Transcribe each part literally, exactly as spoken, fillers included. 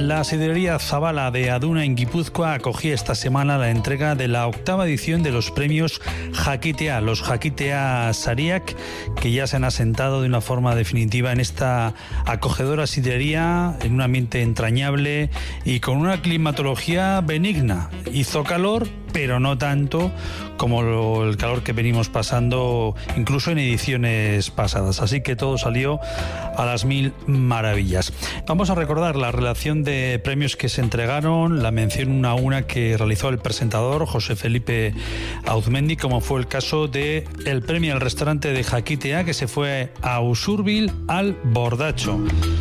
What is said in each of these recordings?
La sidrería Zabala de Aduna en Guipúzcoa acogía esta semana la entrega de la octava edición de los premios Jakitea, los Jakitea Sariak, que ya se han asentado de una forma definitiva en esta acogedora sidrería, en un ambiente entrañable y con una climatología benigna. Hizo calor, pero no tanto como lo, el calor que venimos pasando incluso en ediciones pasadas. Así que todo salió a las mil maravillas. Vamos a recordar la relación de premios que se entregaron, la mención una a una que realizó el presentador José Felipe Auzmendi, como fue el caso de el premio al restaurante de Jakitea, que se fue a Usurbil al Bordacho.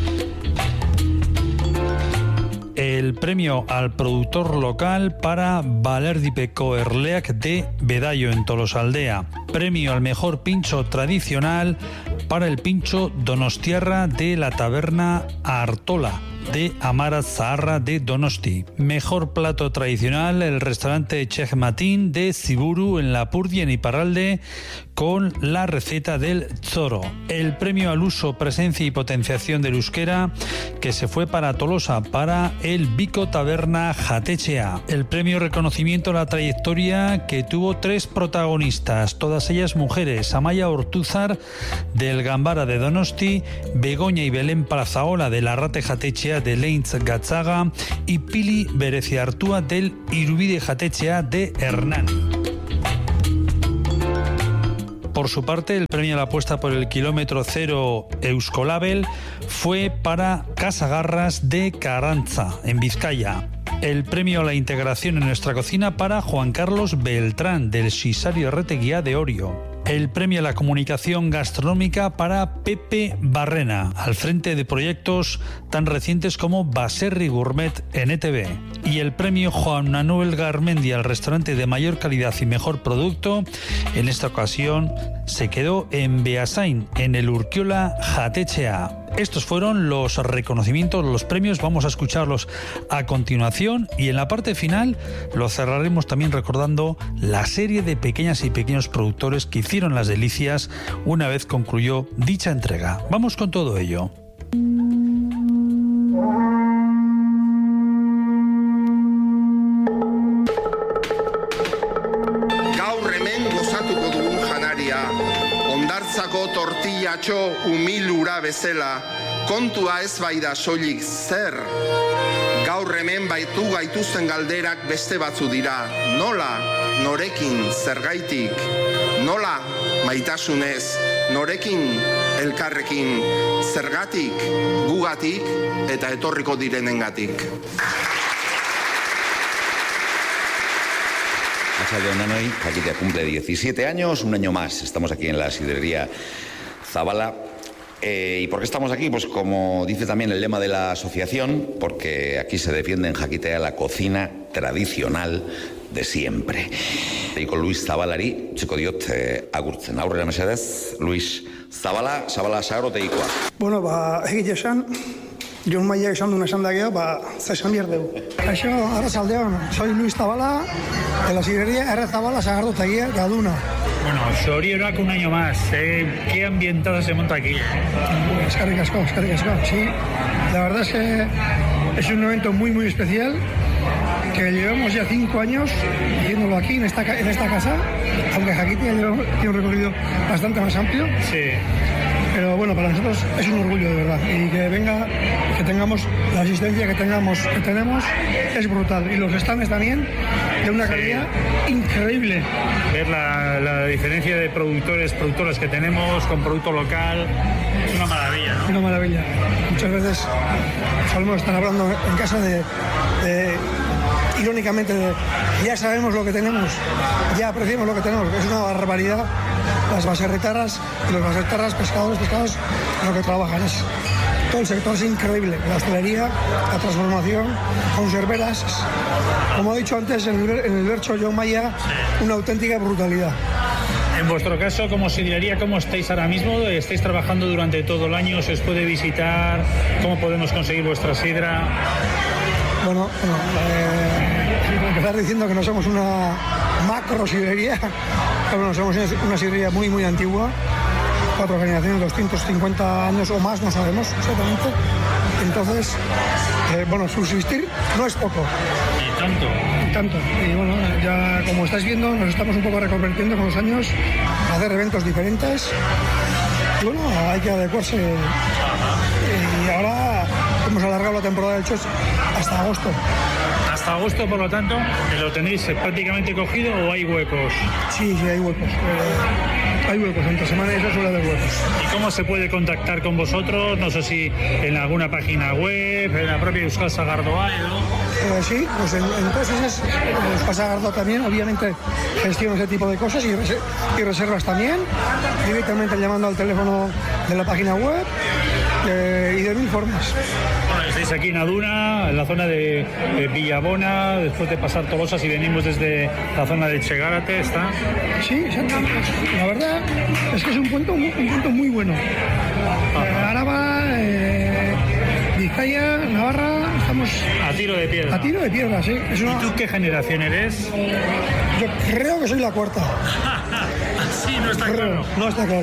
El premio al productor local para Balerdipeco Erleak de Bedaio en Tolosaldea. Premio al mejor pincho tradicional para el pincho donostiarra de la taberna Artola de Amara Zaharra de Donosti. Mejor plato tradicional, el restaurante Chej Matin de Ziburu en Lapurdi, en Iparralde, con la receta del Zoro. El premio al uso, presencia y potenciación del euskera, que se fue para Tolosa, para el Bico Taberna Jatechea. El premio reconocimiento a la trayectoria, que tuvo tres protagonistas, todas ellas mujeres: Amaya Ortúzar del Gambara de Donosti, Begoña y Belén Plazaola de la Rate Jatechea de Leintz Gatzaga y Pili Bereciartúa del Irubide Jatechea de Hernán. Por su parte, el premio a la apuesta por el kilómetro cero Euskolabel fue para Casagarras de Carranza, en Vizcaya. El premio a la integración en nuestra cocina para Juan Carlos Beltrán, del Sisario Reteguía de Orio. El premio a la comunicación gastronómica para Pepe Barrena, al frente de proyectos tan recientes como Baserri Gourmet en E T V. Y el premio Juan Manuel Garmendia al restaurante de mayor calidad y mejor producto, en esta ocasión se quedó en Beasain, en el Urquiola Jatechea. Estos fueron los reconocimientos, los premios. Vamos a escucharlos a continuación y en la parte final lo cerraremos también recordando la serie de pequeñas y pequeños productores que hicieron las delicias una vez concluyó dicha entrega. Vamos con todo ello. Gaur hemen gozatuko dugun janaria, hondartzako tortillatxo umilura bezala, kontua ez baida soilik zer. Gaur hemen baitu gaituzten galderak beste batzu dira. Nola, norekin, zergaitik. Nola, maitasunez, norekin, elkarrekin, zergatik, gugatik eta etorriko direnengatik. Nanoi, Jakitea cumple diecisiete años, un año más. Estamos aquí en la sidrería Zabala. Eh, ¿Y por qué estamos aquí? Pues como dice también el lema de la asociación, porque aquí se defiende en Jakitea la cocina tradicional de siempre. Y con Luis Zabalari, txeko diot, eh, agurtzen. Aurrera mesedez, Luis Zabala, Zabala sagroteikoa. Bueno, ba, egite esan, Jon Maia esan duen esan da geho, ba, zesan bier dugu. Kaixo, arratsaldeon, soy Luis Zabala, de la sidrería R. Zabala Sagardotegia de Aduna. Bueno, Sorionak un año más. ¿eh? ¿Qué ambientada se monta aquí? Escarri casco, escarri casco, sí. La verdad es que es un evento muy, muy especial, que llevamos ya cinco años haciéndolo aquí, en esta, en esta casa, aunque Jakitea tiene un recorrido bastante más amplio. Sí. Pero bueno, para nosotros es un orgullo de verdad, y que venga, que tengamos la asistencia que tengamos, que tenemos, es brutal, y los stands también de una calidad sí. increíble. Ver la, la diferencia de productores, productoras que tenemos con producto local, es una maravilla, ¿no? Una maravilla. Muchas veces solemos estar hablando en casa de, de irónicamente, de, ya sabemos lo que tenemos, ya apreciamos lo que tenemos, que es una barbaridad. Las baserritarras y los baserritarras, pescadores, pescados, lo que trabajan es... Todo el sector es increíble, la hostelería, la transformación, conserveras, como he dicho antes, en el, en el Bercho Jon Maia, una auténtica brutalidad. En vuestro caso, como sidrería, ¿cómo estáis ahora mismo? ¿Estáis trabajando durante todo el año? ¿Se os puede visitar? ¿Cómo podemos conseguir vuestra sidra? Bueno, bueno eh, empezar diciendo que no somos una macro sidrería, pero bueno, somos una sidrería muy, muy antigua. Cuatro generaciones, doscientos cincuenta años o más, no sabemos exactamente. Entonces, eh, bueno, subsistir no es poco. Y tanto. Y tanto. Y bueno, ya como estáis viendo, nos estamos un poco reconvirtiendo con los años a hacer eventos diferentes. Y bueno, hay que adecuarse. Y ahora hemos alargado la temporada del Chos hasta agosto. Hasta agosto, por lo tanto, ¿lo tenéis prácticamente cogido o hay huecos? Sí, sí, hay huecos. Eh, hay huecos, entre semana y eso suele haber huecos. ¿Y cómo se puede contactar con vosotros? No sé si en alguna página web, en la propia Euskal Sagardoa, ¿no? Eh, sí, pues en, entonces Euskal Sagardoa también, obviamente, gestiona ese tipo de cosas y, res y reservas también, directamente llamando al teléfono de la página web eh, y de mil formas. Bueno, estáis aquí en Aduna, en la zona de, de Villabona, después de pasar Tolosa, y venimos desde la zona de Chegárate, ¿está? Sí, exacto. La verdad es que es un punto, un, un punto muy bueno. Eh, Araba, eh, Vizcaya, Navarra, estamos... A tiro de piedra. A tiro de piedra, sí. Es una... ¿Y tú qué generación eres? Yo creo que soy la cuarta. Sí, no está creo. claro. No está claro.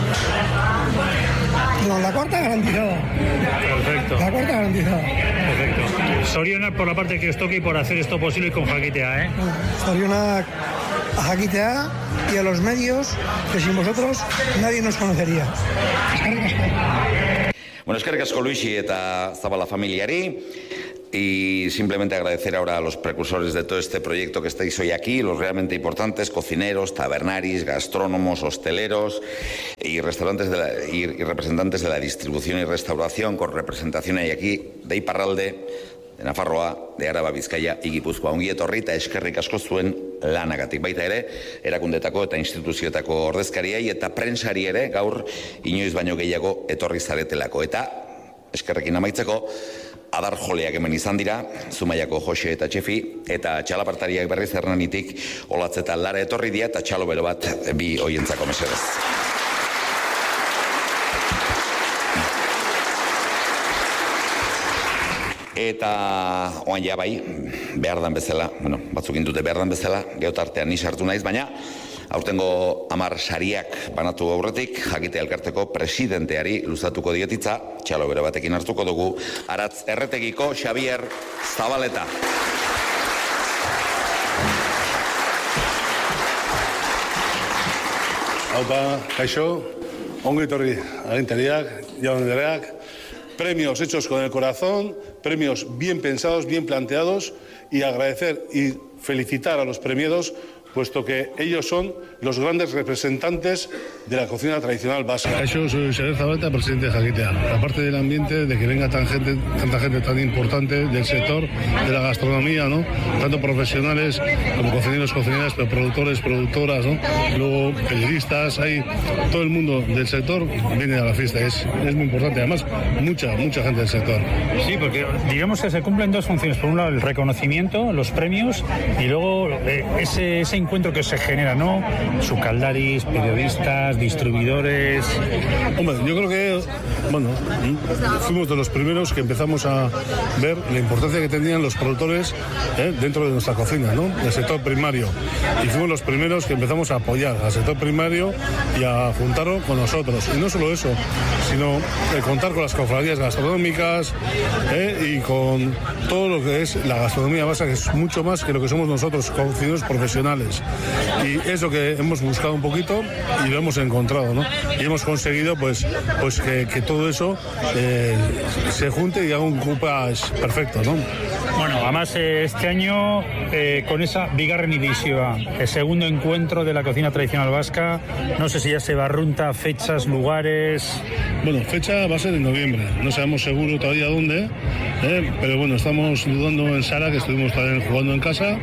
No, la cuarta garantizada. Perfecto. La cuarta garantizada. Perfecto. Soriona por la parte que os toque y por hacer esto posible con Jaquitea, ¿eh? Soriona a Jaquitea y a los medios, que sin vosotros nadie nos conocería. Bueno, eskerrik asko Luisi eta Zabala familiari. Y simplemente agradecer ahora a los precursores de todo este proyecto que estáis hoy aquí, los realmente importantes, cocineros, tabernaris, gastrónomos, hosteleros y restaurantes de la, y, y representantes de la distribución y restauración, con representación ahí aquí de Iparralde, de Nafarroa, de Araba, Bizkaia y Gipuzkoa. Ongi etorri eta eskerrik asko zuen lanagatik. Baita ere, erakundetako eta instituzioetako ordezkariei eta prentsari ere gaur inoiz baino gehiago etorri zaretelako. Eta eskerrekin amaitzeko, adar joleak hemen izan dira, Zumaiako Jose eta Txefi, eta txalapartariak berriz Hernanitik Olatz eta Lara etorri dira, eta txalo bero bat bi hoientzako mesedez. Eta oan ja bai, behar dan bezala, bueno, batzuk indute behar dan bezala, geotartean ni sartu naiz, baina aurtengo hamar sariak banatu aurretik, Jakitea elkarteko presidenteari luzatuko dietitza, txalo bere batekin hartuko dugu, Aratz Erretegiko Xabier Zabaleta. Haupa, kaixo, ongi etorri agintariak, jaun andereak, premios hechos con el corazón, premios bien pensados, bien planteados, y agradecer y felicitar a los premiados, puesto que ellos son los grandes representantes de la cocina tradicional vasca. Yo soy Xabier Zabaleta, presidente de Jaquitea. Aparte del ambiente, de que venga tan gente, tanta gente tan importante del sector de la gastronomía, ¿no? Tanto profesionales como cocineros, cocineras, pero productores, productoras, ¿no? Luego periodistas, hay todo el mundo del sector viene a la fiesta. Es, es muy importante, además mucha, mucha gente del sector. Sí, porque digamos que se cumplen dos funciones. Por un lado, el reconocimiento, los premios, y luego eh, ese, ese encuentro que se genera, ¿no? Sucaldaris, periodistas, distribuidores. Hombre, yo creo que, bueno, fuimos de los primeros que empezamos a ver la importancia que tenían los productores ¿eh? dentro de nuestra cocina, ¿no? Del sector primario. Y fuimos los primeros que empezamos a apoyar al sector primario y a juntarlo con nosotros. Y no solo eso, sino eh, contar con las cofradías gastronómicas ¿eh? y con todo lo que es la gastronomía básica, que es mucho más que lo que somos nosotros, cocineros profesionales. Y es lo que hemos buscado un poquito y lo hemos encontrado, ¿no? Y hemos conseguido pues, pues que, que todo eso eh, se junte y haga un coupage perfecto, ¿no? Bueno, además eh, este año eh, con esa bigarren edición, el segundo encuentro de la cocina tradicional vasca, no sé si ya se barrunta fechas, lugares. Bueno, fecha va a ser en noviembre, no sabemos seguro todavía dónde, eh, pero bueno, estamos dudando en Sara, que estuvimos también jugando en casa,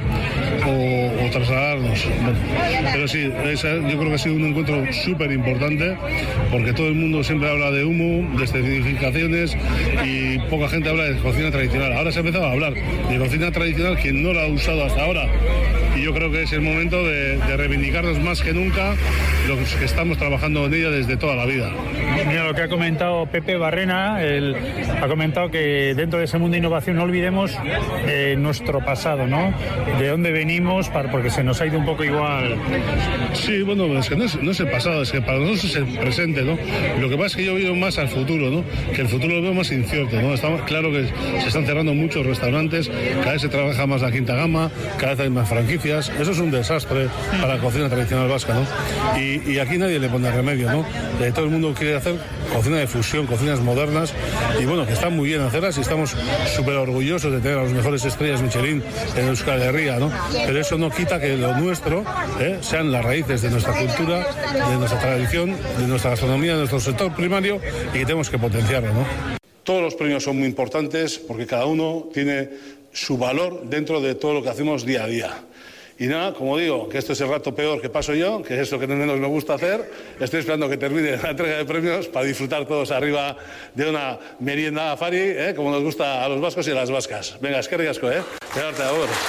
o, o trasladarnos. Bueno, pero sí, esa, yo creo que ha sido un encuentro súper importante, porque todo el mundo siempre habla de humo, de escenificaciones, y poca gente habla de cocina tradicional. Ahora se ha empezado a hablar de cocina tradicional, quien no la ha usado hasta ahora y yo creo que es el momento de, de reivindicarnos más que nunca los que estamos trabajando en ella desde toda la vida. Mira lo que ha comentado Pepe Barrena, él ha comentado que dentro de ese mundo de innovación no olvidemos eh, nuestro pasado, ¿no? De dónde venimos, para, porque se nos ha ido un poco igual. Sí, bueno, es que no es, no es el pasado, es que para nosotros es el presente, ¿no? Lo que pasa es que yo veo más al futuro, ¿no? Que el futuro lo veo más incierto, ¿no? Está claro que se están cerrando muchos restaurantes, cada vez se trabaja más la quinta gama, cada vez hay más franquicias, eso es un desastre para la cocina tradicional vasca, ¿no? Y, y aquí nadie le pone remedio, ¿no? Eh, todo el mundo quiere hacer cocina de fusión, cocinas modernas, y bueno, que están muy bien hacerlas y estamos súper orgullosos de tener a las mejores estrellas Michelin en Euskal Herria, ¿no? Pero eso no quita que lo nuestro eh, sean las raíces de nuestra cultura, de nuestra tradición, de nuestra gastronomía, de nuestro sector primario, y que tenemos que potenciarlo, ¿no? Todos los premios son muy importantes porque cada uno tiene su valor dentro de todo lo que hacemos día a día. Y nada, como digo, que esto es el rato peor que paso yo, que es lo que menos me gusta hacer. Estoy esperando que termine la entrega de premios para disfrutar todos arriba de una merienda afari, ¿eh? Como nos gusta a los vascos y a las vascas. Venga, eskerrik asko, ¿eh? Quedarte a vos.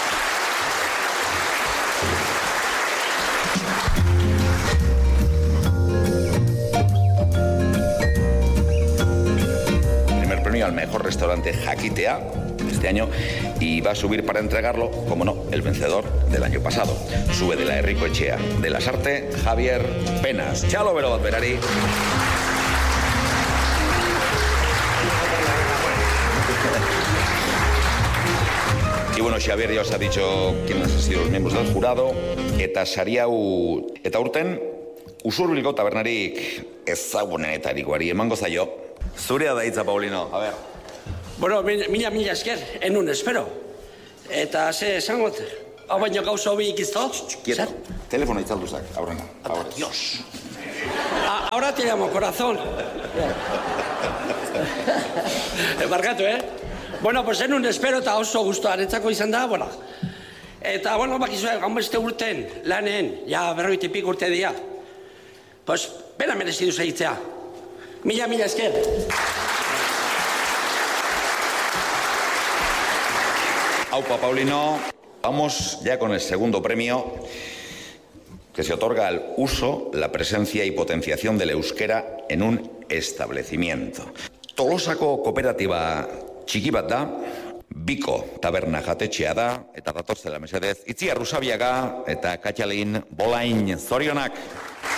Primer premio al mejor restaurante Jakitea este año, y va a subir para entregarlo, como no, el vencedor del año pasado. Sube de la Herriko Etxea de la Sarte, Javier Penas. Chalo bero bat berari. Y bueno, Xavier ya os ha dicho quiénes han sido los miembros del jurado. Eta sariau eta urten Usurbilgo tabernarik ezagunenetarik emango zaio. Zurea da hitza, Paulino. A ver. Bueno, mila mila esker, enun espero. Eta ze esangot, hau baino gauza hobi ikizto? Quieto, telefono itzalduzak, aurrena. Dios. Ahora te llamo, corazón. Barkatu, eh? Bueno, pues enun espero eta oso gustu aretzako izan da, bueno. Eta, bueno, bakizue, gaun beste urten, lanen, ja berroite pik urte dira. Pues, pena merezidu zeitzea. Mila mila esker. Aupa, Paulino. Vamos ya con el segundo premio, que se otorga al uso, la presencia y potenciación del euskera en un establecimiento. Tolosako kooperatiba txiki bat da, Biko taberna jatetxea da, eta datorzela mesedez, Itziar Rusabiaga eta Katxalin Bolain, zorionak.